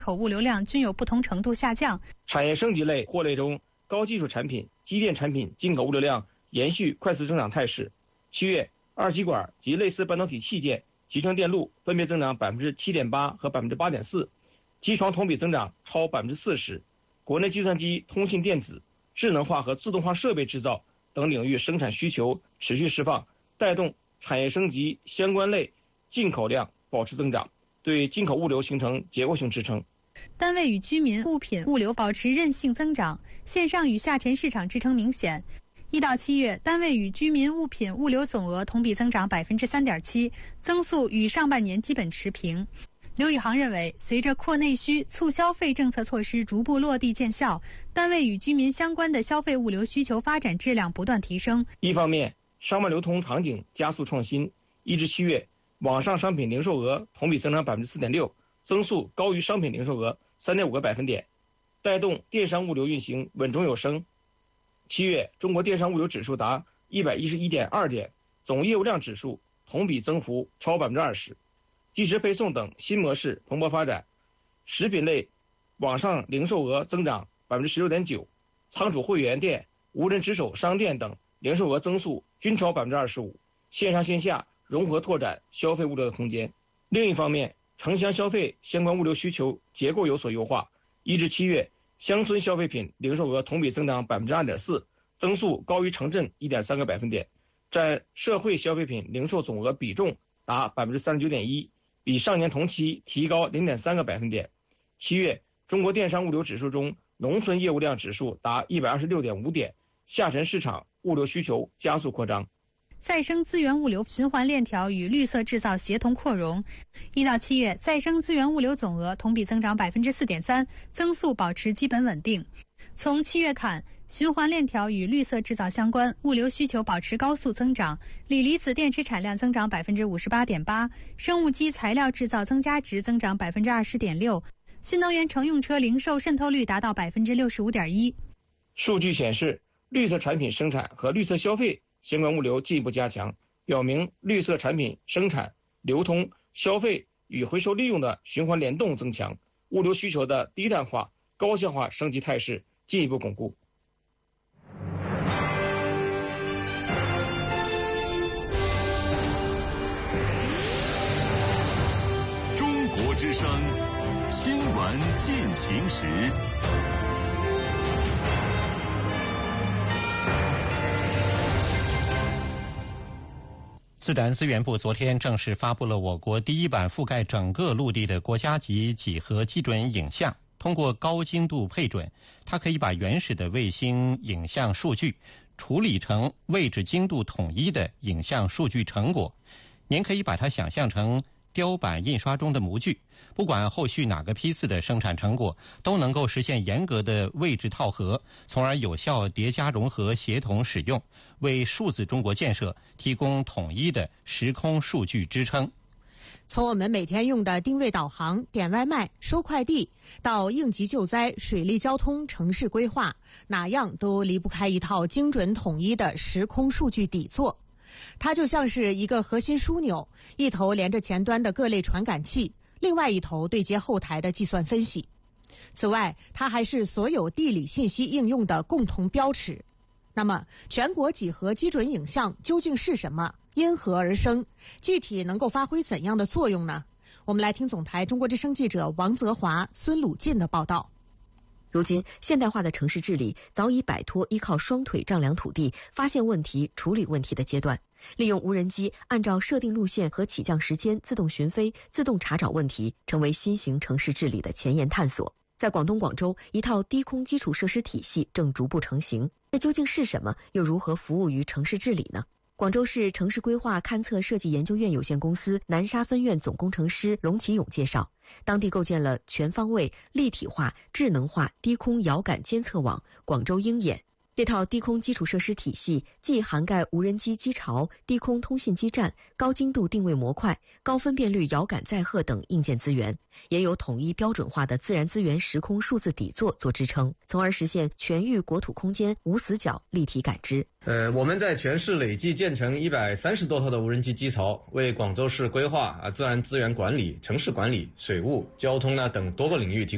口物流量均有不同程度下降。 产业升级类货类中，高技术产品、机电产品进口物流量延续快速增长态势。7月，二极管及类似半导体器件、集成电路分别增长7.8%和8.4%，机床同比增长超40%。国内计算机、通信电子、智能化和自动化设备制造等领域生产需求持续释放，带动产业升级相关类进口量保持增长，对进口物流形成结构性支撑。 单位与居民物品物流保持韧性增长，线上与下沉市场支撑明显。1到7月，单位与居民物品物流总额同比增长3.7%，增速与上半年基本持平。刘宇航认为，随着扩内需、促消费政策措施逐步落地见效，单位与居民相关的消费物流需求发展质量不断提升。 一方面，商贸流通场景加速创新，1至7月，网上商品零售额同比增长4.6%，增速高于商品零售额3.5个百分点，带动电商物流运行稳中有升。7月，中国电商物流指数达111.2点，总业务量指数同比增幅超20%。即时配送等新模式蓬勃发展，食品类网上零售额增长16.9%，仓储会员店、无人值守商店等零售额增速均超25%，线上线下融合拓展消费物流的空间。另一方面，城乡消费相关物流需求结构有所优化，1至7月，乡村消费品零售额同比增长2.4%，增速高于城镇1.3个百分点，占社会消费品零售总额比重达39.1%。比上年同期提高0.3个百分点。7月，中国电商物流指数中，农村业务量指数达126.5点，下沉市场物流需求加速扩张。 再生资源物流循环链条与绿色制造协同扩容。1到7月，再生资源物流总额同比增长4.3%，增速保持基本稳定。从7月看，循环链条与绿色制造相关，物流需求保持高速增长，锂离子电池产量增长58.8%，生物基材料制造增加值增长20.6%，新能源乘用车零售渗透率达到65.1%。 数据显示，绿色产品生产和绿色消费相关物流进一步加强，表明绿色产品生产、流通、消费与回收利用的循环联动增强，物流需求的低碳化、高效化升级态势进一步巩固。 中国之声新闻进行时。 自然资源部昨天正式发布了我国第一版覆盖整个陆地的国家级几何基准影像。通过高精度配准，它可以把原始的卫星影像数据处理成位置精度统一的影像数据成果。您可以把它想象成雕版印刷中的模具，不管后续哪个批次的生产成果，都能够实现严格的位置套合，从而有效叠加融合协同使用，为数字中国建设提供统一的时空数据支撑。 从我们每天用的定位导航、点外卖、收快递，到应急救灾、水利交通、城市规划，哪样都离不开一套精准统一的时空数据底座。它就像是一个核心枢纽，一头连着前端的各类传感器，另外一头对接后台的计算分析。此外，它还是所有地理信息应用的共同标尺。那么，全国几何基准影像究竟是什么？因何而生？具体能够发挥怎样的作用呢？我们来听总台中国之声记者王泽华、孙鲁进的报道。 如今，现代化的城市治理早已摆脱依靠双腿丈量土地、发现问题、处理问题的阶段，利用无人机按照设定路线和起降时间自动巡飞、自动查找问题，成为新型城市治理的前沿探索。在广东广州，一套低空基础设施体系正逐步成型。这究竟是什么？又如何服务于城市治理呢？广州市城市规划勘测设计研究院有限公司南沙分院总工程师龙启勇介绍，当地构建了全方位、立体化、智能化低空遥感监测网广州鹰眼。这套低空基础设施体系既涵盖无人机机巢、低空通信基站、高精度定位模块、高分辨率遥感载荷等硬件资源，也有统一标准化的自然资源时空数字底座做支撑，从而实现全域国土空间无死角立体感知。 我们在全市累计建成130多套的无人机机巢，为广州市规划、自然资源管理、城市管理、水务、交通等多个领域提供